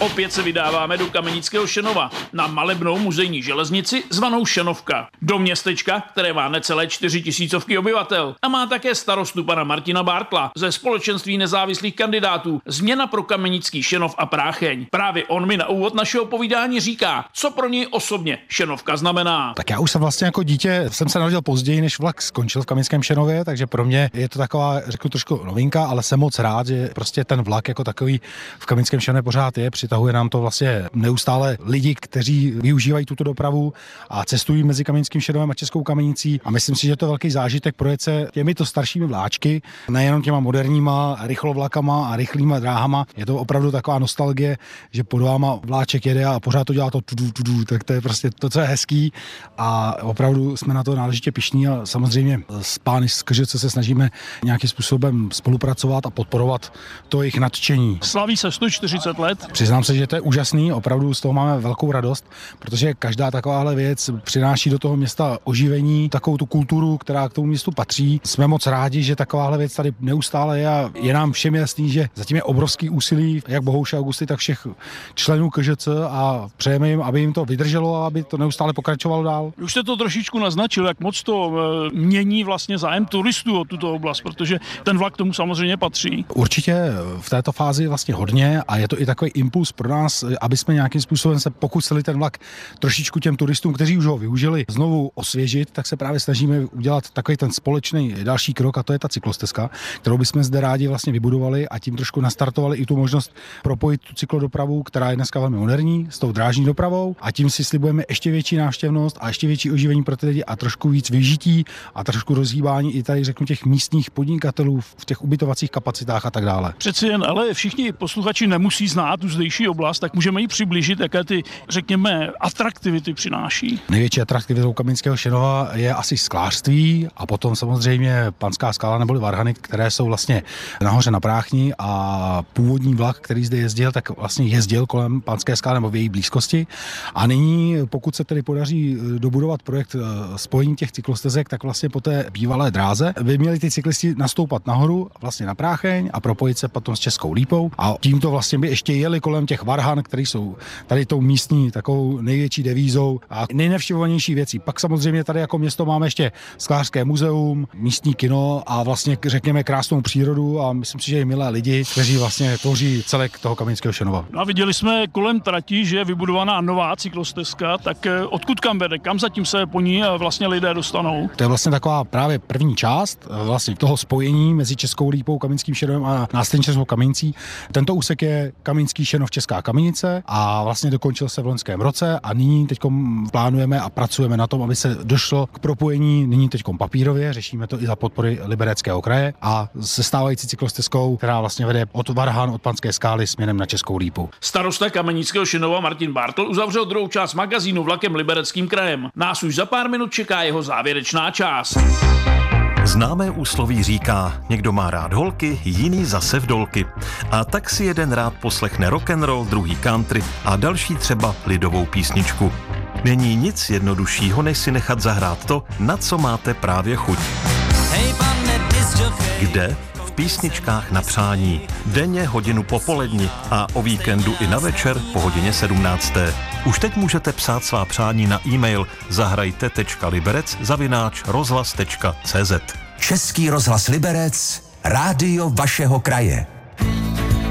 Opět se vydáváme do Kamenického Šenova na malebnou muzejní železnici zvanou Šenovka. Do městečka, které má necelé 4 000 obyvatel a má také starostu pana Martina Bartla ze Společenství nezávislých kandidátů Změna pro Kamenický Šenov a Prácheň. Právě on mi na úvod našeho povídání říká, co pro něj osobně Šenovka znamená. Tak já už jsem vlastně jako dítě, jsem se narodil později, než vlak skončil v Kamenickém Šenově, takže pro mě je to taková, řeknu trošku novinka, ale jsem moc rád, že prostě ten vlak jako takový v Kamenickém Šenově pořád je, přitahuje nám to vlastně neustále lidi, kteří využívají tuto dopravu a cestují mezi Kamenickým Šenovem a Českou Kamenicí a myslím si, že to je velký zážitek projet se těmito staršími vláčky, nejenom těma moderníma rychlovlakama a rychlýma dráhama. Je to opravdu taková nostalgie, že pod váma vláček jede a pořád to dělá to tudu, tak to je prostě to, co je hezký a opravdu jsme na to náležitě pyšní a samozřejmě s pány z KŽC se snažíme nějakým způsobem spolupracovat a podporovat to jejich nadšení. Slaví se 140 let. Přiznám se, že to je úžasný, opravdu z toho máme velkou radost, protože každá takováhle věc přináší do toho města oživení, takovou tu kulturu, která k tomu městu patří. Jsme moc rádi, že takováhle věc tady neustále je a je nám všem jasný, že zatím je obrovský úsilí jak Bohouše Augusty, tak všech členů KŽC a přejeme jim, aby jim to vydrželo a aby to neustále pokračovalo dál. Už jste to trošičku naznačil, jak moc to mění vlastně zájem turistů o tuto oblast, protože ten vlak tomu samozřejmě patří. Určitě v této fázi vlastně hodně a je to i takový impuls pro nás, aby jsme nějakým způsobem se pokusili ten vlak trošičku těm turistům, kteří už ho využili, znovu osvěžit, tak se právě snažíme udělat takový ten společný další krok a to je ta cyklostezka, kterou bychom zde rádi vlastně vybudovali a tím trošku nastartovali i tu možnost propojit tu cyklodopravu, která je dneska velmi moderní, s tou drážní dopravou a tím si slibujeme ještě větší návštěvnost a ještě větší oživení pro ty lidi a trošku víc vyžití a trošku rozhýbání i tady řeknu těch místních podnikatelů v těch ubytovacích kapacitách a tak dále. Přeci jen, ale všichni posluchači nemusí znát tu zdejší oblast, tak můžeme ji přiblížit, jaké ty, řekněme, atraktivity přináší. Největší atraktivitou Kamenického Šenova je asi sklářství a potom samozřejmě Panská skála neboli varhany, které jsou vlastně nahoře na Práchni a původní vlak, který zde jezdil, tak vlastně jezdil kolem Panské skály nebo v její blízkosti. A nyní, pokud se tedy podaří dobudovat projekt spojení těch cyklostezek, tak vlastně po té bývalé dráze by měli ty cyklisti nastoupat nahoru vlastně na Prácheň a propojit se potom s Českou Lípou a tímto vlastně by ještě jeli kolem těch varhan, které jsou tady tou místní takovou největší devízou a nejnavštěvovanější věcí. Pak samozřejmě tady jako město máme ještě sklářské muzeum, místní kino a vlastně řekněme krásnou přírodu a myslím si, že i milé lidi, kteří vlastně tvoří celek toho Kamenického Šenova. No a viděli jsme kolem trati, že je vybudovaná nová cyklostezka, tak odkud kam vede, kam zatím se po ní vlastně lidé dostanou? To je vlastně taková právě první část vlastně toho spojení mezi Českou Lípou, Kamenickým Šenovem a následně Českou Kamenicí. Tento úsek je Kamenický Šenov Česká Kamenice a vlastně dokončil se v loňském roce a nyní teďkom plánujeme a pracujeme na tom, aby se došlo k propojení nyní teďkom papírově, řešíme to i za podpory Libereckého kraje a se stávající cyklostezkou, která vlastně vede od Varhan, od Panské skály směrem na Českou Lípu. Starosta Kamenického Šenova Martin Bartl uzavřel druhou část magazínu Vlakem Libereckým krajem. Nás už za pár minut čeká jeho závěrečná část. Známé úsloví říká, někdo má rád holky, jiný zase vdolky. A tak si jeden rád poslechne rock'n'roll, druhý country a další třeba lidovou písničku. Není nic jednoduššího, než si nechat zahrát to, na co máte právě chuť. Kde? V písničkách na přání. Denně hodinu po poledni a o víkendu i na večer po hodině 17. Už teď můžete psát svá přání na e-mail zahrajte.liberec@rozhlas.cz. Český rozhlas Liberec, rádio vašeho kraje.